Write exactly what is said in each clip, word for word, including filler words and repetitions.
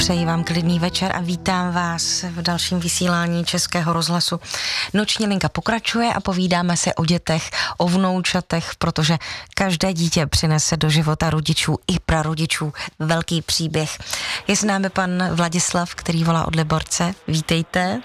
Přeji vám klidný večer a vítám vás v dalším vysílání Českého rozhlasu. Noční linka pokračuje a povídáme si o dětech, o vnoučatech, protože každé dítě přinese do života rodičů i prarodičů velký příběh. Je s námi pan Vladislav, který volá od Liborce. Vítejte.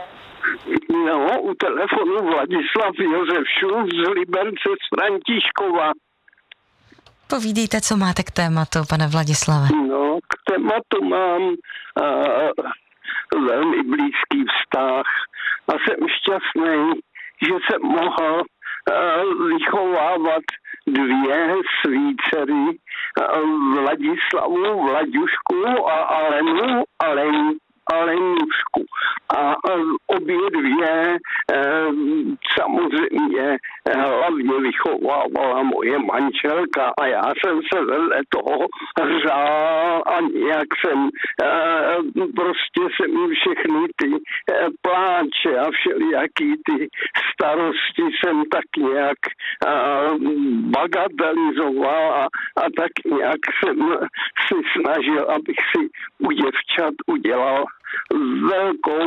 No, u telefonu Vladislav Josef Šulc z Liberce z Františkova. Povídejte, co máte k tématu, pane Vladislave. No, k tématu mám uh, velmi blízký vztah a jsem šťastný, že jsem mohl uh, vychovávat dvě svý dcery, uh, Vladislavu, Vlaďušku a Alenu, Alenu. Alenušku. A obě dvě eh, samozřejmě hlavně vychovávala moje manželka a já jsem se vedle toho hřál a nějak jsem eh, prostě jsem všechny ty eh, pláče a všelijaký ty starosti jsem tak nějak eh, bagatelizoval a, a tak nějak jsem si snažil, abych si u děvčat udělal velkou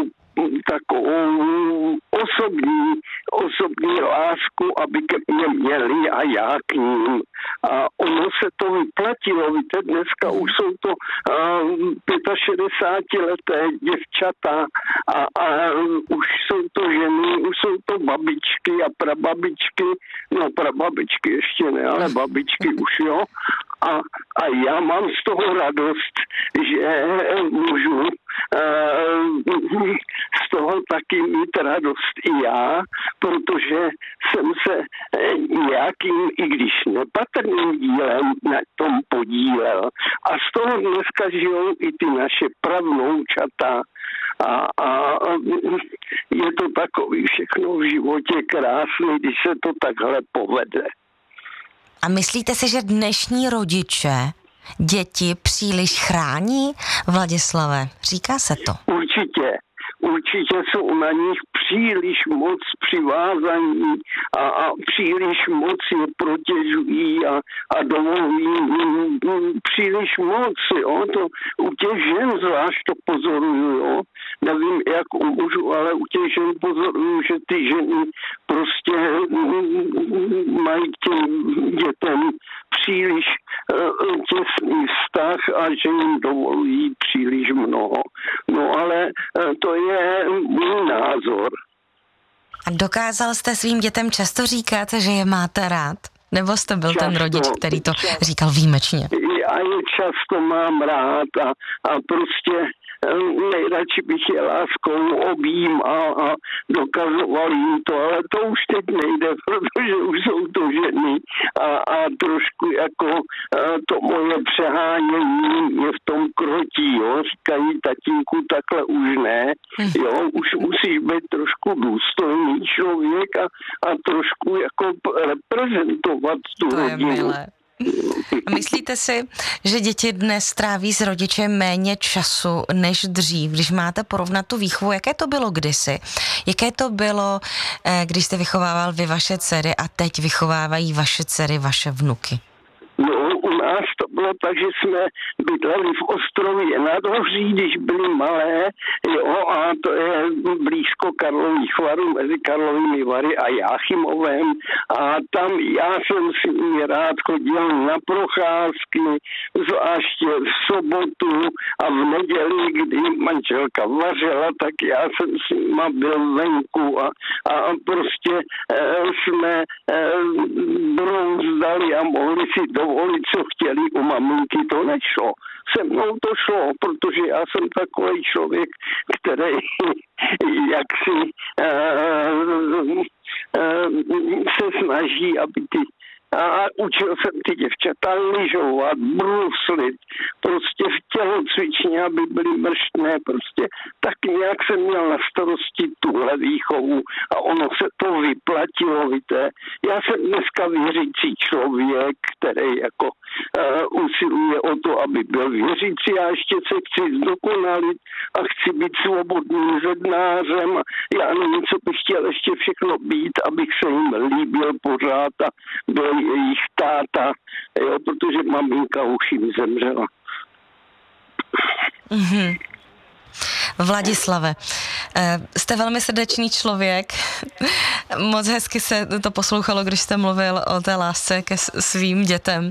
takovou osobní, osobní lásku, aby ke mně měli a já k ním. A ono se to vyplatilo. Víte, dneska už jsou to uh, šedesátileté děvčata a, a už jsou to ženy, už jsou to babičky a prababičky. No prababičky ještě ne, ale babičky už jo. A, a já mám z toho radost, že můžu uh, z toho taky mít radost i já, protože jsem se nějakým, i když nepatrným dílem na tom podílel. A z toho dneska žijou i ty naše pravnoučata. A, a je to takový všechno v životě krásné, když se to takhle povede. A myslíte si, že dnešní rodiče děti příliš chrání, Vladislave? Říká se to. Určitě. Určitě jsou na nich příliš moc přivázaní a, a příliš moc je protěžují a, a dovolují mm, mm, příliš moc. Jo? To u těch žen zvlášť to pozoruju. Jo? Nevím, jak u mužů, ale u těch žen pozoruju, že ty ženy prostě mm, mají k těm dětem příliš uh, těsný vztah a že jim dovolují příliš mnoho. No ale uh, to je můj názor. A dokázal jste svým dětem často říkat, že je máte rád? Nebo jste byl často, ten rodič, který to často, říkal výjimečně? Já je často mám rád a, a prostě nejradši bych je láskou objímal a dokazoval jim to, ale to už teď nejde, protože už jsou to ženy a, a trošku jako a to moje přehánění je v tom krotí, jo, říkají tatínku, takhle už ne, jo, už musíš být trošku důstojný člověk a, a trošku jako reprezentovat tu to rodinu. Je milé. A myslíte si, že děti dnes tráví s rodičem méně času než dřív? Když máte porovnat tu výchovu, jaké to bylo kdysi? Jaké to bylo, když jste vychovával vy vaše dcery a teď vychovávají vaše dcery vaše vnuky? No, u nás to bylo tak, že jsme bydleli v Ostrově nad Hoří, když byli malé, jo, a to je blízko Karlových Varů, mezi Karlovými Vary a Jáchymovem. A tam já jsem si nimi rád chodil na procházky, zvláště v sobotu a v neděli, kdy manželka vařila, tak já jsem s nima byl venku a, a prostě e, jsme e, brouzdali a mohli si dovolit, co chtěli u maminky, to nešlo. Se mnou to šlo, protože já jsem takový člověk, který jaksi uh, uh, se snaží, aby ty a učil jsem ty děvčata lyžovat, bruslit, prostě v tělocvičně, aby byly mrštné, prostě tak nějak jsem měl na starosti tuhle výchovu a ono se to vyplatilo, víte. Já jsem dneska věřící člověk, který jako uh, usiluje o to, aby byl věřící a ještě se chci zdokonalit a chci být svobodným zednářem a já nevím, co bych chtěl ještě všechno být, abych se jim líbil pořád a byl jejich táta, jo, protože maminka už jim zemřela. Mm-hmm. Vladislave, jste velmi srdečný člověk, moc hezky se to poslouchalo, když jste mluvil o té lásce ke svým dětem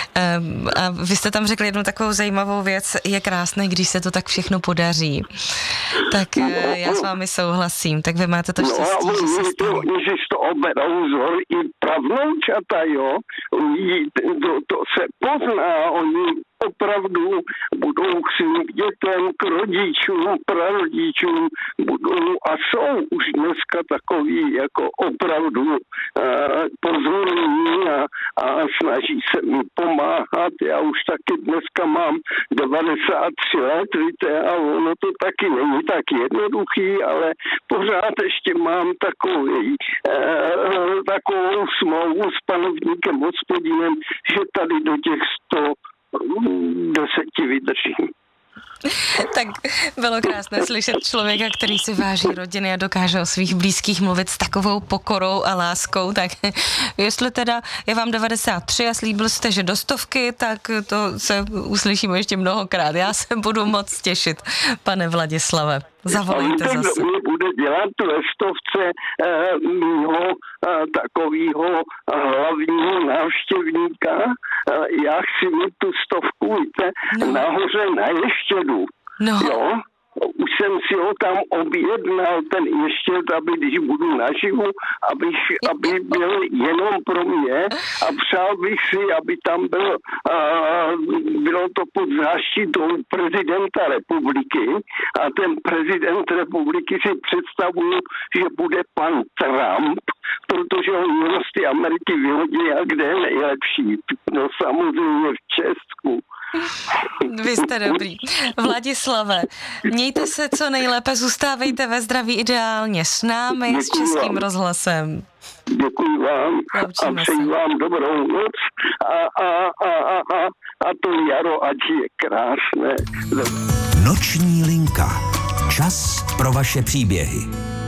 a vy jste tam řekli jednu takovou zajímavou věc, je krásné, když se to tak všechno podaří, tak já s vámi souhlasím, tak vy máte to štěstí, no, že se stalo. Že to oberou vzor i pravnoučata, jo, to, to se pozná, oni opravdu budou k svým dětem, k rodičům, prarodičům, budou a jsou už dneska takový jako opravdu uh, pozorní a, a snaží se mi pomáhat. Já už taky dneska mám devadesát tři let, víte, a ono to taky není tak jednoduchý, ale pořád ještě mám takový, uh, takovou smlouvu s panovníkem Hospodinem, že tady do těch sto deseti vydržím. Tak bylo krásné slyšet člověka, který si váží rodiny a dokáže o svých blízkých mluvit s takovou pokorou a láskou, tak jestli teda je vám devadesát tři a slíbil jste, že do stovky, tak to se uslyšíme ještě mnohokrát. Já se budu moc těšit, pane Vladislave. Zavolejte zase. zase. Kdo bude dělat ve stovce eh, mýho eh, takovýho hlavního návštěvníka. Eh, já chci mít tu stovku, víte, no. nahoře na Ještědu. No. Jo? Už jsem si ho tam objednal, ten Ještěd, aby když budu naživu, abych, aby byl jenom pro mě a přál bych si, aby tam byl, a, bylo to pod záštitou prezidenta republiky a ten prezident republiky si představuju, že bude pan Trump, protože on z té Ameriky vyhodí a kde je nejlepší. No samozřejmě v Česku. Vy jste dobrý. Vladislave, mějte se co nejlépe, zůstávejte ve zdraví ideálně s námi, děkuji s Českým vám. Rozhlasem. Děkuji vám Loučíme a přeji se. Vám dobrou noc a, a, a, a, a, a to jaro, ať je krásné. Noční linka. Čas pro vaše příběhy.